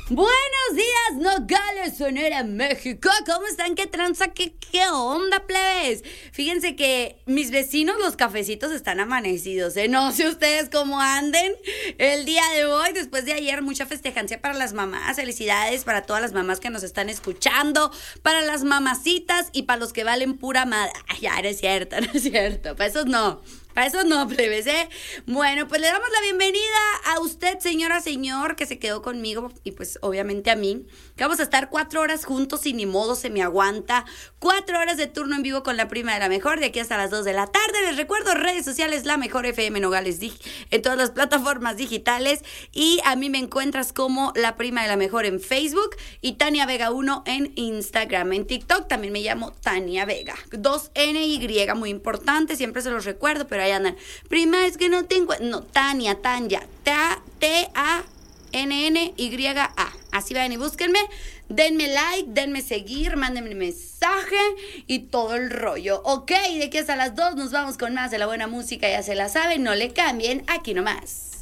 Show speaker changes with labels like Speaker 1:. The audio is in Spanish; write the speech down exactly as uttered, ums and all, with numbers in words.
Speaker 1: Buenos días, Nogales, Sonora, México. ¿Cómo están? ¿Qué tranza? ¿Qué, qué onda, plebes? Fíjense que mis vecinos, los cafecitos, están amanecidos, ¿eh? No sé ustedes cómo anden el día de hoy. Después de ayer, mucha festejancia para las mamás. Felicidades para todas las mamás que nos están escuchando, para las mamacitas y para los que valen pura madre. Ay, ya, no es cierto, no es cierto. Para esos no. Para eso no, plebes, ¿eh? Bueno, pues le damos la bienvenida a usted, señora, señor, que se quedó conmigo y pues obviamente a mí, que vamos a estar cuatro horas juntos y ni modo se me aguanta. Cuatro horas de turno en vivo con la prima de la mejor, de aquí hasta las dos de la tarde. Les recuerdo, redes sociales, La Mejor F M Nogales, en todas las plataformas digitales. Y a mí me encuentras como La Prima de la Mejor en Facebook y Tania Vega uno en Instagram. En TikTok también me llamo Tania Vega. Dos N Y, muy importante, siempre se los recuerdo, pero ahí andan. Prima, es que no tengo... No, Tania, Tanya, T A N N Y A. Así vayan y búsquenme, denme like, denme seguir, mándenme mensaje y todo el rollo. Ok, de aquí hasta las dos nos vamos con más de la buena música, ya se la saben, no le cambien, aquí nomás.